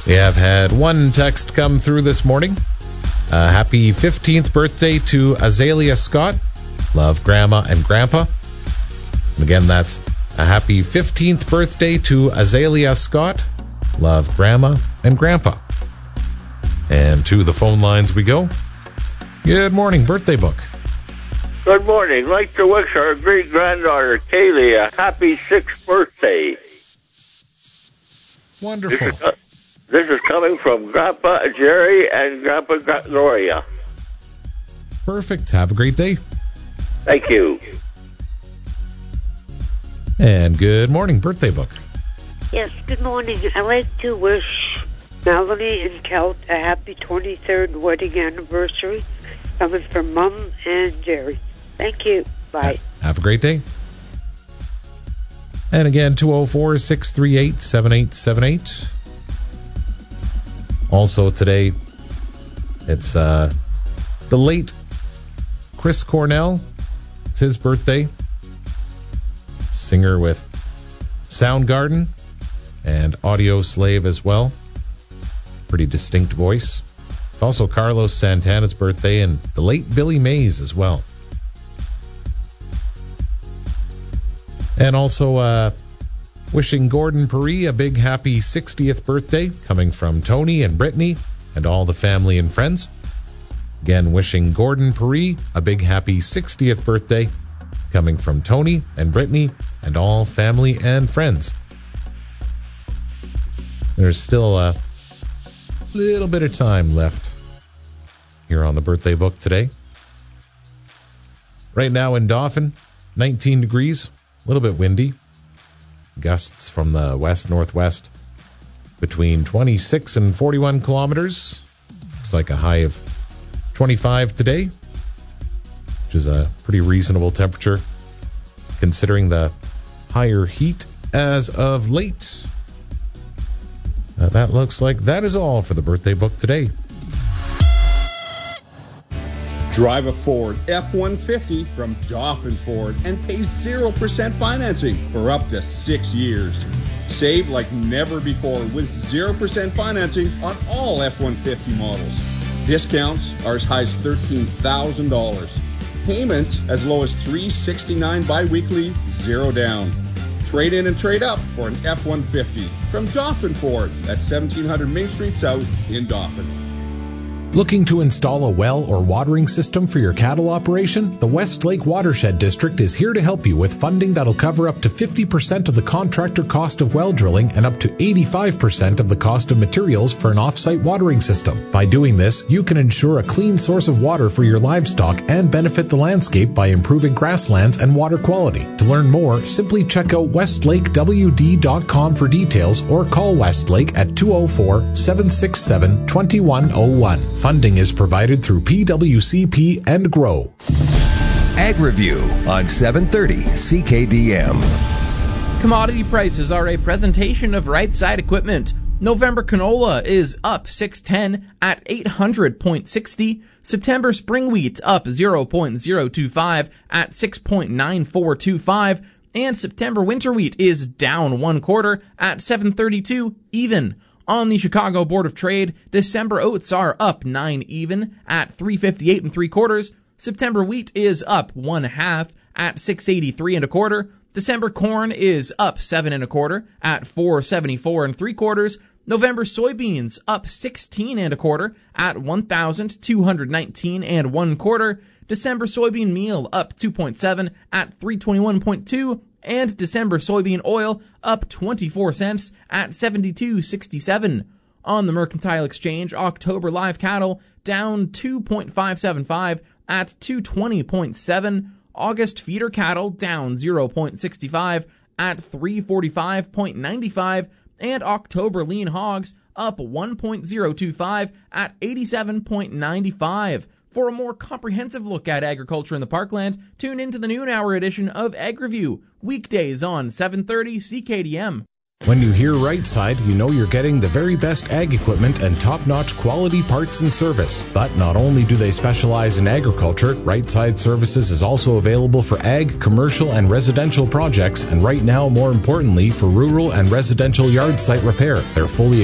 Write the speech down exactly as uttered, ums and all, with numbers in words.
We have had one text come through this morning. Uh, happy fifteenth birthday to Azalea Scott. Love Grandma and Grandpa. And again, that's a happy fifteenth birthday to Azalea Scott. Love Grandma and Grandpa. And to the phone lines we go. Good morning, birthday book. Good morning. I'd like to wish our great-granddaughter, Kaylee, a happy sixth birthday. Wonderful. This is, this is coming from Grandpa Jerry and Grandpa Gloria. Perfect. Have a great day. Thank you. And good morning, birthday book. Yes, good morning. I'd like to wish Melanie and Kelt a happy twenty-third wedding anniversary, coming from Mom and Jerry. Thank you. Bye. Have a great day. And again, two oh four, six three eight, seven eight seven eight. Also today, it's uh, the late Chris Cornell. It's his birthday. Singer with Soundgarden and Audio Slave as well. Pretty distinct voice. It's also Carlos Santana's birthday and the late Billy Mays as well. And also uh, wishing Gordon Paris a big happy sixtieth birthday, coming from Tony and Brittany and all the family and friends. Again, wishing Gordon Paris a big happy sixtieth birthday, coming from Tony and Brittany and all family and friends. There's still a little bit of time left here on the birthday book today. Right now in Dauphin, nineteen degrees, a little bit windy. Gusts from the west-northwest between twenty-six and forty-one kilometers. Looks like a high of twenty-five today, which is a pretty reasonable temperature considering the higher heat as of late. Uh, that looks like that is all for the birthday book today. Drive a Ford F one fifty from Dauphin Ford and pay zero percent financing for up to six years. Save like never before with zero percent financing on all F one fifty models. Discounts are as high as thirteen thousand dollars. Payments as low as three hundred sixty-nine dollars bi-weekly, zero down. Trade in and trade up for an F one fifty from Dauphin Ford at seventeen hundred Main Street South in Dauphin. Looking to install a well or watering system for your cattle operation? The Westlake Watershed District is here to help you with funding that'll cover up to fifty percent of the contractor cost of well drilling and up to eighty-five percent of the cost of materials for an off-site watering system. By doing this, you can ensure a clean source of water for your livestock and benefit the landscape by improving grasslands and water quality. To learn more, simply check out westlake w d dot com for details or call Westlake at two oh four, seven six seven, two one oh one. Funding is provided through P W C P and Grow. Ag Review on seven thirty C K D M. Commodity prices are a presentation of Right Side Equipment. November canola is up six ten at eight hundred sixty. September spring wheat up zero point zero two five at six point nine four two five. And September winter wheat is down one quarter at seven thirty-two even. On the Chicago Board of Trade, December oats are up nine even at three fifty-eight and three quarters. September wheat is up one half at six eighty-three and a quarter. December corn is up seven and a quarter at four seventy-four and three quarters. November soybeans up sixteen and a quarter at one thousand two hundred nineteen and one quarter. December soybean meal up two point seven at three twenty-one point two. And December soybean oil up twenty-four cents at seventy-two sixty-seven. On the Mercantile Exchange, October live cattle down two point five seven five at two twenty point seven. August feeder cattle down zero point six five at three forty-five point nine five. And October lean hogs up one point zero two five at eighty-seven point nine five. For a more comprehensive look at agriculture in the Parkland, tune into the noon hour edition of Ag Review, weekdays on seven thirty C K D M. When you hear Right Side, you know you're getting the very best ag equipment and top-notch quality parts and service. But not only do they specialize in agriculture, Right Side Services is also available for ag, commercial, and residential projects, and right now, more importantly, for rural and residential yard site repair. They're fully